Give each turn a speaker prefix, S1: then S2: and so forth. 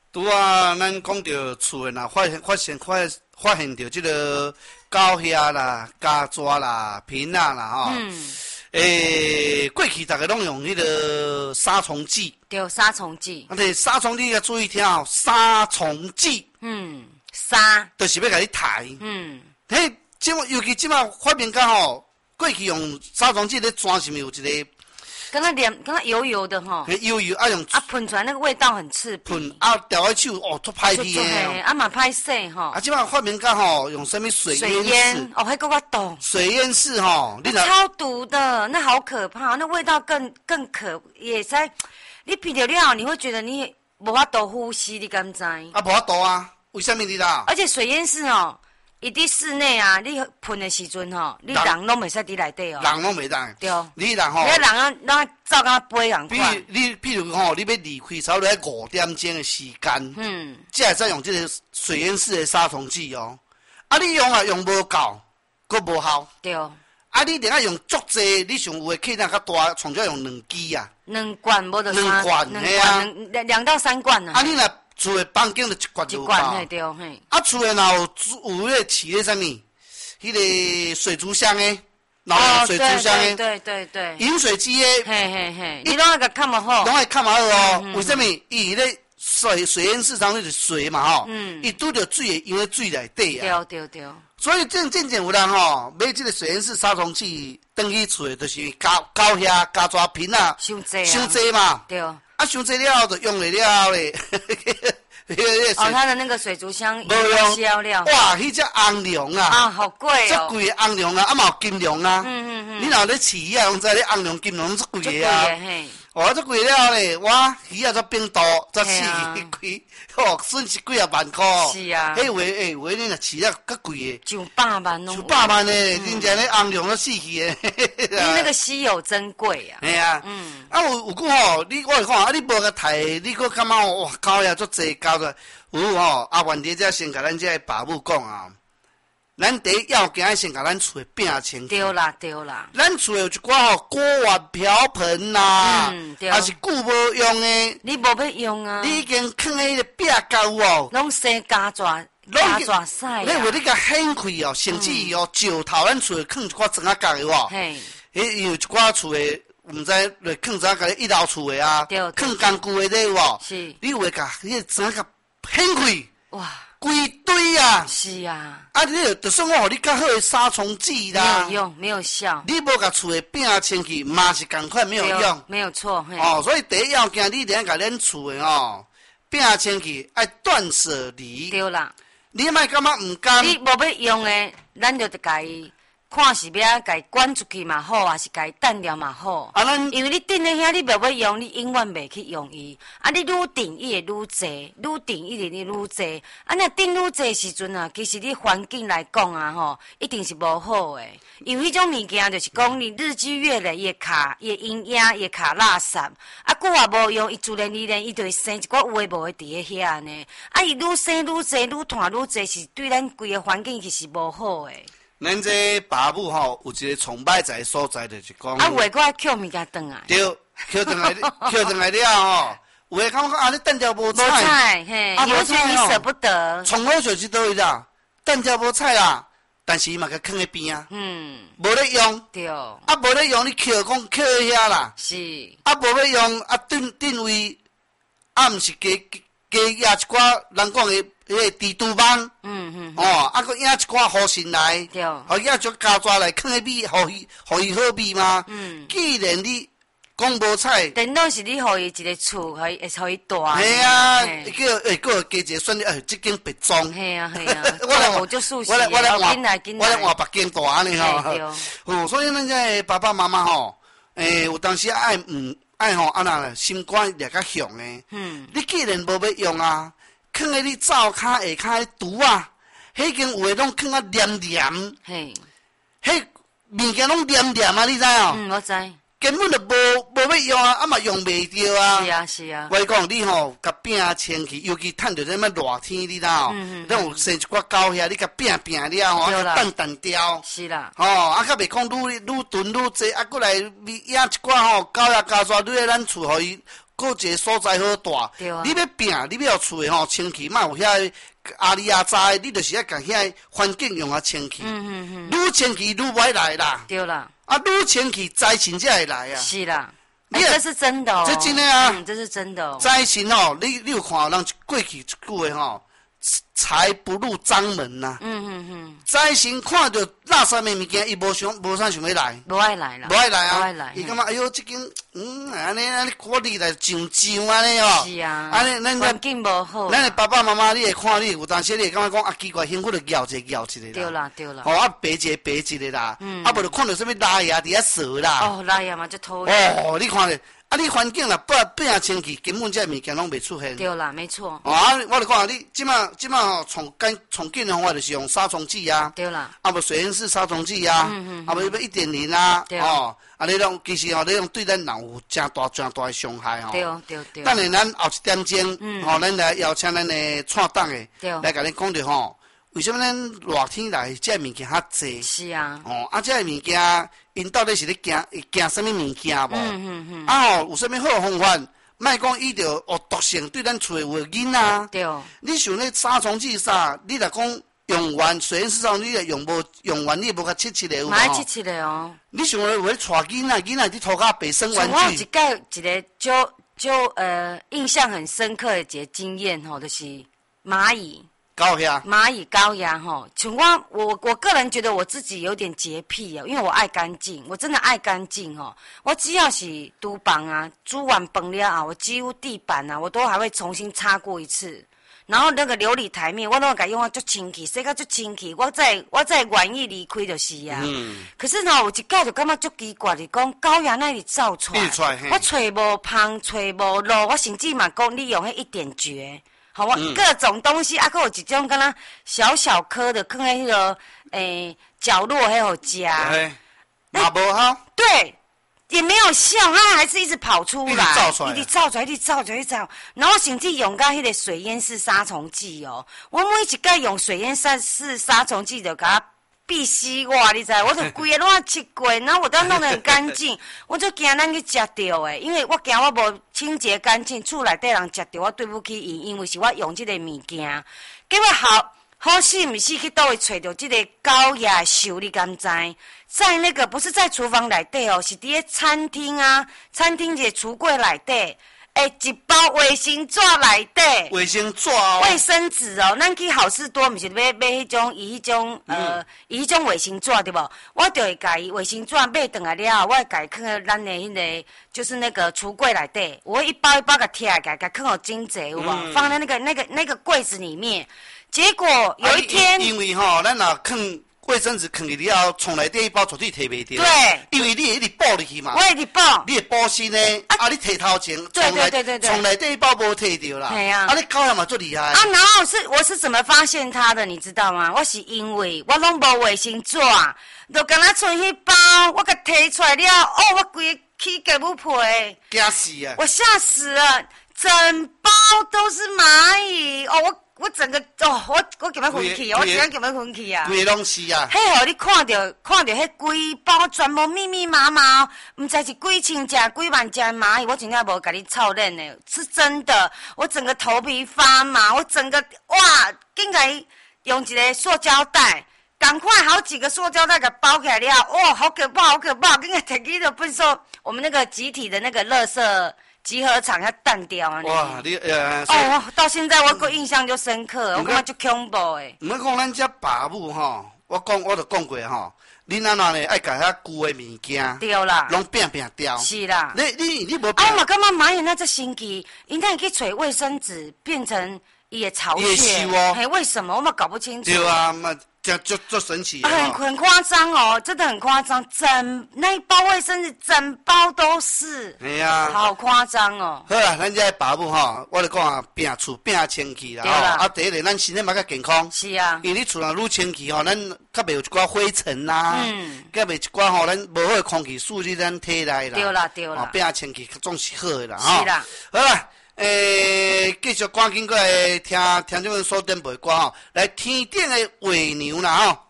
S1: 拄啊，咱讲到厝诶啦，发现到即个狗遐啦、家蛇啦、爿仔啦，吼。过去大家拢用迄个杀虫剂。
S2: 对，杀虫剂。
S1: 杀虫剂要注意听哦，杀虫剂。
S2: 杀。
S1: 就是要甲你抬。嘿，尤其即马发明甲吼，过去用杀虫剂咧抓是毋是有一个？
S2: 跟它油油的哈，
S1: 油啊用
S2: 喷出来那个味道很刺鼻，
S1: 喷掉喺手哦，都歹鼻
S2: 的，啊嘛歹势哈。
S1: 啊，即摆发明甲吼用什么水烟
S2: 哦，还够我懂。
S1: 水烟式吼，你
S2: 超毒的，那好可怕，那味道更也在，你喷掉了，你会觉得你无法度呼吸，你敢知？啊，
S1: 无法度啊，为什么你啦？
S2: 而且水烟式哦。伊伫室内啊，你喷的时阵吼，你人拢袂使伫内底哦。
S1: 人拢袂当。
S2: 对。
S1: 你人吼。
S2: 你人啊，走甲飞人快。
S1: 譬如吼，你要离开，差不多5点钟的时间。才会使用这个水烟式的杀虫剂哦。啊，你用无够，佫无效。
S2: 对。
S1: 啊，你另外用足济，你上有诶客人较大，从少用2支啊。
S2: 2罐无得
S1: 2罐，嘿啊
S2: ，2到3罐啊。
S1: 啊，你若厝诶房间就1罐就有。1
S2: 罐嘿对嘿。
S1: 啊，厝诶若有迄个饲咧啥物？迄个水族箱诶，老水族箱诶。
S2: 对。
S1: 饮水机诶。
S2: 嘿。你拢爱甲看嘛好。
S1: 拢爱看嘛好哦。为什么？伊咧水烟市场就是水嘛吼。伊拄着水会用咧水内底
S2: 啊。对。
S1: 所以渐有人吼买即个水烟式杀虫剂，登去厝诶，就是狗遐家蛇爿仔。伤济嘛。
S2: 对。
S1: 啊，伤济了后就用了了咧。
S2: 哦，他的那个水族箱
S1: 无用
S2: 销了。
S1: 哇，迄只红龙啊！
S2: 啊，好贵
S1: 哦！足贵的红龙啊，啊嘛有金龙啊。你若咧饲鱼啊，拢知咧红龙、金龙足贵的啊。哦，足贵了咧，哇，鱼啊才冰岛才死去开，哦，损失几啊万块。
S2: 是啊。
S1: 迄话话你若饲了较贵的。
S2: 上百万拢。
S1: 上百万的，真正咧红龙都死去的。
S2: 因为那个稀有珍贵啊。
S1: 系啊。啊有句吼，我会讲啊，你无甲抬，你佫感觉哇，狗遐足济狗的。有吼，阿元姐先甲咱这爸母讲啊，咱第一要紧先甲咱厝摒清气。
S2: 对啦。
S1: 咱厝有一寡吼锅碗瓢盆啦，还是久无用的。
S2: 你无要用啊？
S1: 你已经放喺迄个壁角哦。
S2: 拢生家蛇屎啊！
S1: 你话你甲掀开哦，甚至哦，石头咱厝放一寡砖仔角的哦。
S2: 嘿。
S1: 有一寡厝的。毋知来放啥个一楼厝的啊，放工具的咧有
S2: 是，
S1: 你有会甲迄个砖甲掀开，
S2: 哇，
S1: 规堆啊！
S2: 是啊，
S1: 啊，你就算我互你较好的杀虫剂啦，
S2: 没有用，没有效。
S1: 你无甲厝的摒清气，嘛是共款没有用，
S2: 没有错。
S1: 哦，所以第一要件，你一定要甲咱厝的哦摒清气，爱断舍离。
S2: 对啦，
S1: 你莫感觉毋甘。
S2: 你无要用的，咱就甲伊。看是要甲伊赶出去嘛好，还是甲伊等了嘛好。因为你顶咧遐，你袂要用，你永远袂去用伊。啊，你愈顶伊会愈济，愈顶伊就愈济。啊，若顶愈济时阵啊，其实你环境来讲啊吼，一定是无好诶。因为迄种物件就是讲，你日积月累，伊会卡，伊营养，伊会卡垃圾。啊，久也无用，伊自然而然伊就会生一寡有诶无诶伫咧遐呢。啊，伊愈生愈济，愈团愈济，是对咱规个环境其实无好诶。
S1: 咱这爸母吼有一个崇拜在所在，就是讲
S2: 啊，有诶，我爱捡物件转来。
S1: 对，捡转来了吼，有诶感觉啊，你蛋条无菜，
S2: 无菜嘿，有些你舍不得。
S1: 从好就是倒位啦，蛋条无菜啦，但是伊嘛甲放喺边啊，无咧用。
S2: 对。啊，
S1: 无咧用，你捡遐啦。
S2: 是。
S1: 啊，无咧用，啊定位，啊，毋是加压一寡人讲诶。迄个蜘蛛网，哦，啊，佮引一寡好心来，
S2: 对，
S1: 互引只家蛇来放喺味，互伊好味嘛。既然你讲无菜，
S2: 等到是你互伊一个厝，互伊大。
S1: 系啊，佮加一个选择，即间别装。
S2: 系啊。我就熟悉。我来
S1: 换别间大安尼吼。哦，所以咱这爸爸妈妈吼，有当时爱吼，安那心肝掠较凶诶。你既然无要用啊。放喺你灶骹下骹厨啊，迄间有诶拢放啊黏黏，
S2: 嘿，
S1: 迄物件拢黏黏啊，你知哦？
S2: 我知。
S1: 根本就无要用啊，啊嘛用袂着啊。
S2: 是啊。
S1: 我讲你吼，甲摒清气，尤其趁着这么热天，你知哦？咱有生一寡狗遐，你甲摒了吼，淡掉。
S2: 是啦。
S1: 哦，啊，较袂讲愈囤愈济，啊，过来养一寡吼狗仔家蛇，你在咱厝互伊。 搁一个所在好住。
S2: 对啊。
S1: 你要拼，你要厝诶吼清气，莫有遐阿里阿扎诶，你就是要甲遐环境用啊清气。愈清气愈歹来啦。
S2: 对啦。
S1: 啊，愈清气财神才会来啊。
S2: 是啦。这是真的哦。
S1: 这真的啊。
S2: 这是真的哦。
S1: 财神吼，你有看人过去一句话吼？财不入章门呐、财神看到那上面物件，伊无啥想要来，
S2: 无爱来啦，
S1: 无爱来啊，
S2: 无爱来。
S1: 伊感觉哎哟，这间安尼管理来上安尼哦。
S2: 是啊。
S1: 安尼咱
S2: 环境无好。
S1: 咱的爸爸妈妈，你会看你有当时你会感觉讲啊奇怪，幸福就摇一个啦。
S2: 对啦对啦。
S1: 哦啊白一个白一个啦，啊无就看到什么拉牙伫遐扫啦。
S2: 哦拉牙嘛就偷。
S1: 哦，你看咧。啊！你环境啦，变清气，根本这物件拢袂出现。
S2: 对啦，没错。
S1: 啊！我就讲你即马吼，重建的方法就是用杀虫剂啊。
S2: 对啦。
S1: 啊，无水烟式杀虫剂啊。啊，无1.0啊。
S2: 对。
S1: 哦，啊，你拢其实吼，你拢对咱人有真大的伤害吼。
S2: 对。
S1: 等下咱后一点钟，吼，咱来邀请咱的创党的，来甲恁讲着吼。为什么咱热天来这物件较济？
S2: 是啊。
S1: 哦，啊，这物件因到底是咧惊什么物件无？啊吼，有什么好方法？莫讲伊着有毒性，对咱厝有囡仔。
S2: 对。
S1: 你想咧杀虫剂啥？你若讲用完水烟市场，你若用完，你也无甲切的有无？
S2: 买切的哦。
S1: 你想咧有咧带囡仔伫涂骹白生玩具？
S2: 我一个就印象很深刻的一个经验吼，就是蚂蚁。
S1: 高压，
S2: 蚂蚁高压吼，像我个人觉得我自己有点洁癖哦，因为我爱干净，我真的爱干净哦。我只要是厨房啊，煮完饭了啊，我几乎地板啊，我都还会重新擦过一次。然后那个琉璃台面，我都会用啊，足清气，洗到足清气。我再愿意离开就是啊。可是呢，有一届就感觉足奇怪，是讲高压那里照出来，我找无芳，找无路，我甚至嘛讲你用迄1.绝。好，各种东西啊，还有一种敢若小颗的，放在迄个角落还有夹，
S1: 嘛无好。
S2: 对，也没有效，它还是一直跑出来，
S1: 一直造出
S2: 来。然后甚至用到迄个水烟式杀虫剂哦，我每一届用水烟式杀虫剂就给它必死我，你知？我就规个拢啊切过，然后我都要弄得很干净，我就惊咱去食到诶，因为我惊我无清洁干净，厝内底人食到我对不起伊，因为是我用这个物件。结果好死毋死去倒位找到这个高压修，你敢知？在那个不是在厨房内底哦，是伫咧餐厅啊，餐厅一个橱柜内底。一包卫生纸内底，
S1: 卫生纸哦，
S2: 卫生纸哦，咱去好事多，毋是买迄种伊迄种卫生纸对无？我就会甲伊卫生纸买转来了，我会甲伊放在咱的迄个，就是那个橱柜内底，我会一包一包甲摕来，甲放好精济有无？放在那个柜子里面。结果有一天，
S1: 因为吼，咱若放卫生纸放入了，从内底一包绝对摕袂着。
S2: 对，
S1: 因为你会一直补入去嘛。
S2: 我会一直补。
S1: 你会补新的，你摕头前，从内底一包无摕着啦。
S2: 系啊。
S1: 你高压嘛最厉害。
S2: 然后我是怎么发现它的，你知道吗？我是因为我拢无卫生纸，就敢若剩迄包，我甲摕出来了，我规个起鸡母皮，
S1: 惊死啊！
S2: 我吓死了，整包都是蚂蚁，我整个我叫要昏去，我真叫要昏去啊！
S1: 规个拢是啊！
S2: 迄互你看到迄规包全部密密麻麻，毋知是几千只、几万只蚂蚁，我真正无甲你操练的，是真的。我整个头皮发麻，我整个哇，竟然用一个塑胶袋，赶快好几个塑胶袋给包起来了，哇，好可怕，好可怕！竟然摕去就分说我们那个集体的那个垃圾集合场要淡掉啊！
S1: 哇，你
S2: 到现在我印象就深刻，我感觉就恐怖诶。
S1: 毋要讲咱遮爸母吼，我就讲过吼，恁安怎呢？爱甲遐旧诶物件，
S2: 对啦，
S1: 拢变掉。
S2: 是啦，
S1: 你无。
S2: 我嘛感觉蚂蚁那只神奇，因那去找卫生纸变成伊的巢穴，为什么？我嘛搞不清楚。
S1: 对啊，嘛。就神奇
S2: 很夸张哦，真的很夸张，那一包卫生纸整包都是，
S1: 哎呀，
S2: 好夸张哦。
S1: 好啦，咱这爸母吼，我就讲啊，拼厝拼清气啦，吼，第一个咱身体嘛较健康，
S2: 是啊，
S1: 因为你厝若愈清气吼，咱较袂有一寡灰尘啦，较袂一寡吼，咱无好的空气输入咱体内啦，
S2: 对啦，
S1: 拼清气总是好的啦，
S2: 是啦，
S1: 好啦。继续赶紧过来听众们所点播歌吼，来天顶的画娘啦吼。